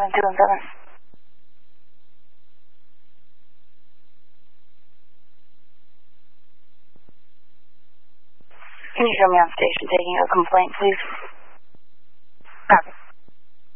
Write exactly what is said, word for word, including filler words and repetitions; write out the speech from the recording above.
seven two and seven. Can you show me on station taking a complaint, please? Copy.